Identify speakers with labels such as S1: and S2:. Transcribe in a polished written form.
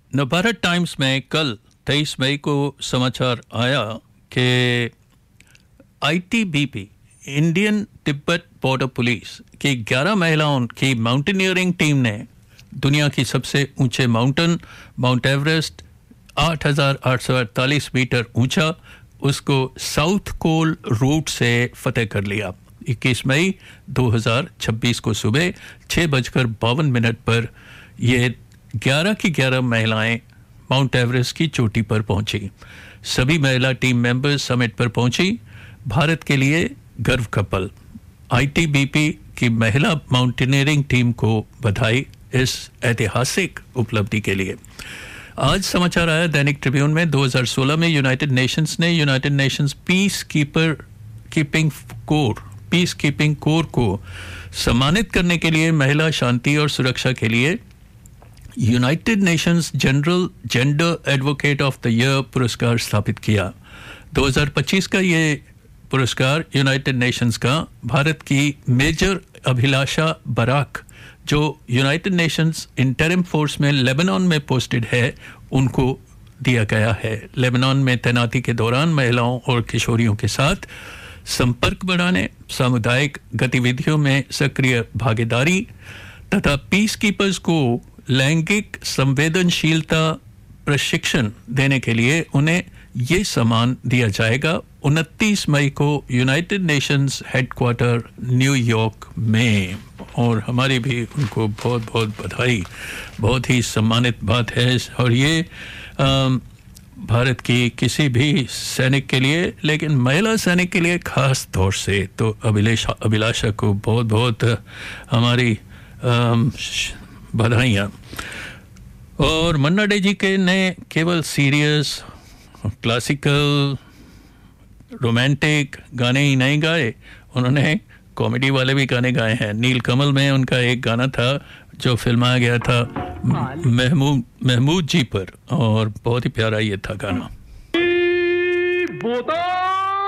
S1: Navbharat times में कल 23 मई को समाचार आया कि ITBP Indian Tibet border police की 11 महिलाओं की माउंटेनियरिंग टीम ने दुनिया की सबसे ऊंचे माउंटेन माउंट एवरेस्ट 8,848 मीटर ऊंचा उसको साउथ कोल रूट से फतेह कर लिया। 21 मई 2026 को सुबह 6:52 पर ये 11 की 11 महिलाएं माउंट एवरेस्ट की चोटी पर पहुंची। सभी महिला टीम मेंबर्स समिट पर पहुंची। भारत के लिए गर्व का पल। आईटीबीपी की महिला माउंटेनियरिंग टीम को बधाई इस ऐतिहासिक उपलब्धि के लिए। आज समाचार आया दैनिक ट्रिब्यून में 2016 में United Nations peace keeping core को सम्मानित करने के लिए महिला शांति और सुरक्षा के लिए United Nations general gender advocate of the year पुरस्कार स्थापित किया। 2025 का ये पुरस्कार यूनाइटेड नेशंस का भारत की मेजर अभिलाषा बराक जो यूनाइटेड नेशंस इंटरिम फोर्स में लेबनान में पोस्टेड है उनको दिया गया है। लेबनान में तैनाती के दौरान महिलाओं और किशोरियों के साथ संपर्क बढ़ाने, सामुदायिक गतिविधियों में सक्रिय भागीदारी तथा पीस कीपर्स को लैंगिक संवेदनशीलता प्रशिक्षण देने के लिए उन्हें ये सम्मान दिया जाएगा। 29 मई को यूनाइटेड नेशंस हेडक्वार्टर न्यूयॉर्क में, और हमारी भी उनको बहुत बहुत बधाई। बहुत ही सम्मानित बात है और ये भारत की किसी भी सैनिक के लिए, लेकिन महिला सैनिक के लिए खास तौर से तो अभिलाषा को बहुत बहुत हमारी बधाइयाँ। और मन्ना डे जी के ने केवल सीरियस क्लासिकल रोमांटिक गाने ही नहीं गाए, उन्होंने कॉमेडी वाले भी गाने गाए हैं। नील कमल में उनका एक गाना था जो फिल्माया गया था महमूद जी पर, और बहुत ही प्यारा ये था गाना।